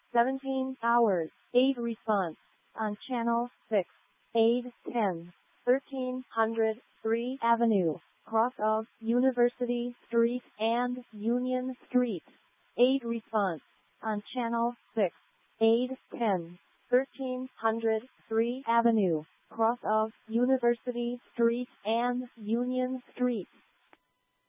17 hours. Aid response on channel 6. Aid 10. 1300 3 Avenue, cross of University Street and Union Street. Aid response on channel 6. Aid 10. 1300 3 Avenue, cross of University Street and Union Street.